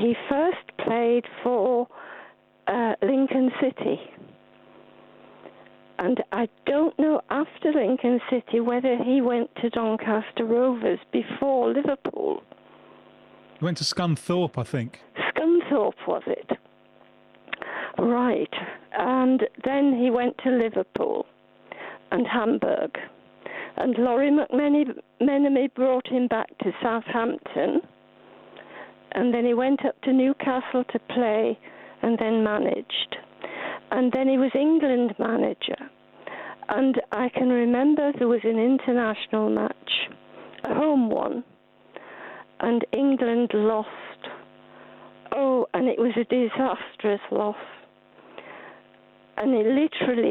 he first played for Lincoln City. And I don't know after Lincoln City whether he went to Doncaster Rovers before Liverpool. He went to Scunthorpe, I think. Scunthorpe, was it? Right. And then he went to Liverpool and Hamburg. And Laurie McMenemy brought him back to Southampton. And then he went up to Newcastle to play and then managed. And then he was England manager. And I can remember there was an international match, a home one, and England lost. Oh, and it was a disastrous loss. And it literally,